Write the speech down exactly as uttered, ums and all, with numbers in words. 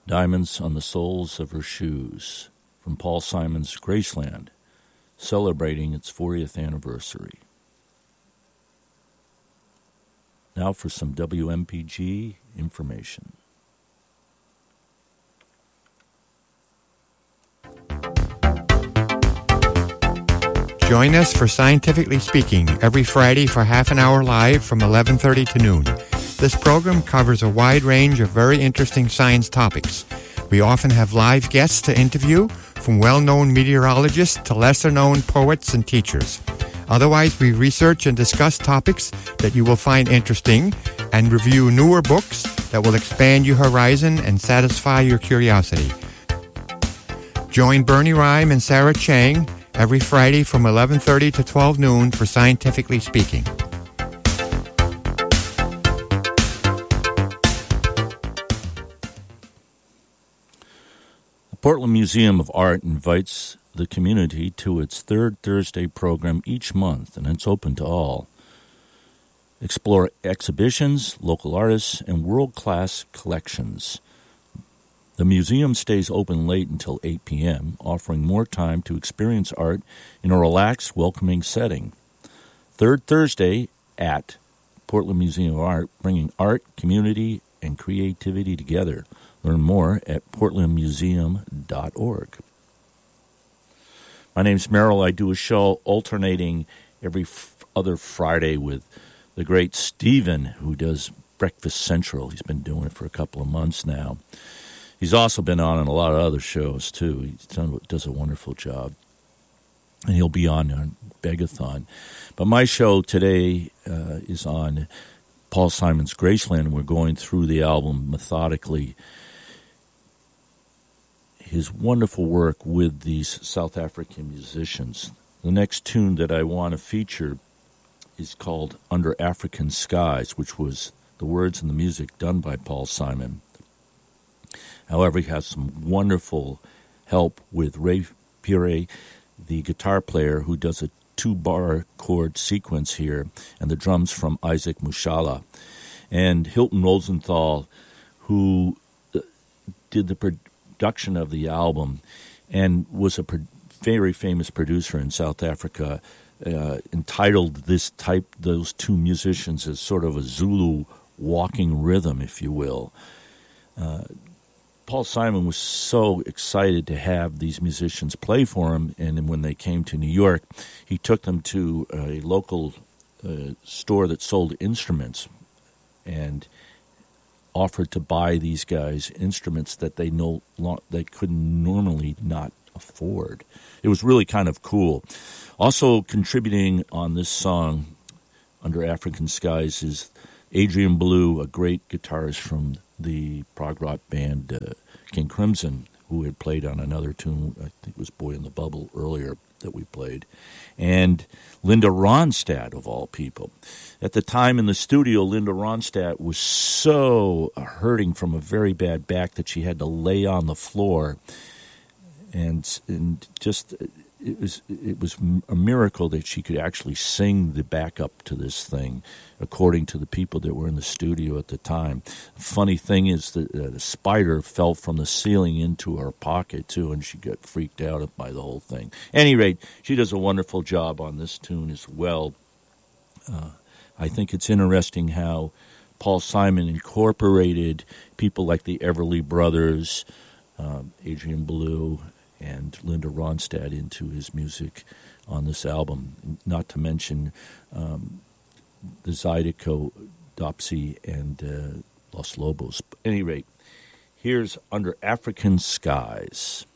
Diamonds on the Soles of Her Shoes, from Paul Simon's Graceland, celebrating its fortieth anniversary. Now for some W M P G information. Join us for Scientifically Speaking every Friday for half an hour live from eleven thirty to noon. This program covers a wide range of very interesting science topics. We often have live guests to interview, from well-known meteorologists to lesser-known poets and teachers. Otherwise, we research and discuss topics that you will find interesting and review newer books that will expand your horizon and satisfy your curiosity. Join Bernie Rhyme and Sarah Chang every Friday from eleven thirty to twelve noon for Scientifically Speaking. The Portland Museum of Art invites the community to its third Thursday program each month, and it's open to all. Explore exhibitions, local artists, and world-class collections. The museum stays open late until eight p.m., offering more time to experience art in a relaxed, welcoming setting. Third Thursday at Portland Museum of Art, bringing art, community, and creativity together. Learn more at portland museum dot org. My name's Merrill. I do a show alternating every f- other Friday with the great Stephen, who does Breakfast Central. He's been doing it for a couple of months now. He's also been on in a lot of other shows, too. He does a wonderful job. And he'll be on, on Begathon. But my show today uh, is on Paul Simon's Graceland. We're going through the album methodically. His wonderful work with these South African musicians. The next tune that I want to feature is called Under African Skies, which was the words and the music done by Paul Simon. However, he has some wonderful help with Ray Pire, the guitar player, who does a two-bar chord sequence here, and the drums from Isaac Mushala. And Hilton Rosenthal, who did the production of the album and was a pro- very famous producer in South Africa, uh, entitled this type, those two musicians as sort of a Zulu walking rhythm, if you will. Uh, Paul Simon was so excited to have these musicians play for him, and when they came to New York, he took them to a local uh, store that sold instruments and offered to buy these guys instruments that they no they could normally not afford. It was really kind of cool. Also contributing on this song, Under African Skies, is Adrian Belew, a great guitarist from the prog rock band uh, King Crimson, who had played on another tune, I think it was Boy in the Bubble earlier that we played, and Linda Ronstadt, of all people. At the time in the studio, Linda Ronstadt was so hurting from a very bad back that she had to lay on the floor, and and just it was it was a miracle that she could actually sing the backup to this thing, according to the people that were in the studio at the time. The funny thing is that uh, the spider fell from the ceiling into her pocket, too, and she got freaked out by the whole thing. At any rate, she does a wonderful job on this tune as well. Uh, I think it's interesting how Paul Simon incorporated people like the Everly Brothers, um, Adrian Belew, and Linda Ronstadt into his music on this album, not to mention um, the Zydeco, Dopsy, and uh, Los Lobos. At any rate, here's Under African Skies.